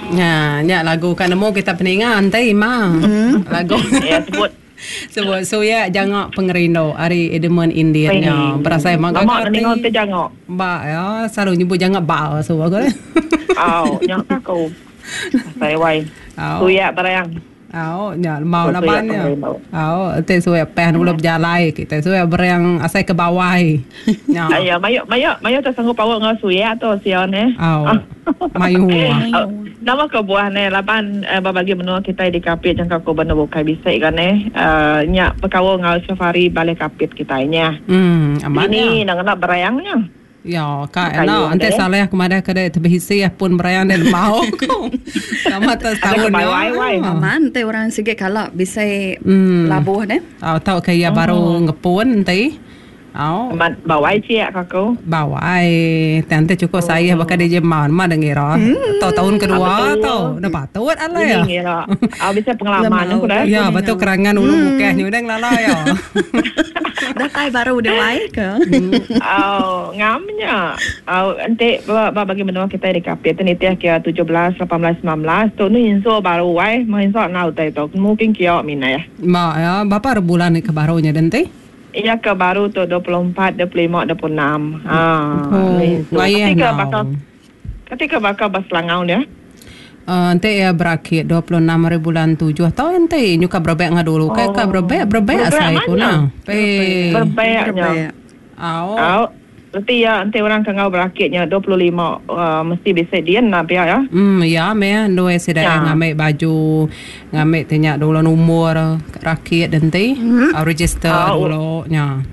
nya lagu kan nemu kita peningan teh mah. Lagu. Ya sebut. Sebut suya jangok pengerindo ari edemen Indian nya. Berasa emang lama ningon teh jangok. Ba ya selalu nyebut jangok ba so aku. Nyok aku. Saya wai. Suya barang. Nya mau labannya. Teh suya pen ulap jalai kita suya berang asai ke bawah. Nya. Ya, mayo tak sanggup bawa ngau suya tu sion Mayu. Nama ke buah ne laban bagi menua kita di kapit jangka ko benda bukai bisa kan nya pekawo ngau safari balik kapit kita nya. Aman ini nang nak berayangnya. Ya, kak enak. Ante salah kemana kedai terbihisi pun berayang dan mau ko. Sama tas tahun ya. Aman, ante orang sige kalak bisa labuh ne. Tahu kayak baru ngepun ante. Bawai cia kakau. Bawai. Tante cukup saya bakal dia jemaah mah dengar. Tahun kedua tau. Dah patut ala ya. Bisa pengalaman aku dah. Ya, betul kerangan ulu mukanya udah ngelala ya. Dah kai baru udah wai ke? Ngamnya. Ante bagi menua kita di kapit ni tiah kia 17, 18, 19 tu ni inso baru wai, mau inso nau tai tu mungkin kia mina ya. Ma ya, berapa bulan ni kebarunya dente? Iya ke baru tu 24, 25, 26. Ketika bakal berselangau dia. Ente ya berakhir 26 bulan 7 atau ente nyuka berbek nga dulu kayak berbek saya kuna berbeknya berarti ya ente orang kangau berakhirnya 25 mesti bisa dia nak ya ya me dua sedaya ngambil baju ngambil tanya dulu nomor rakyat ente register dulu nya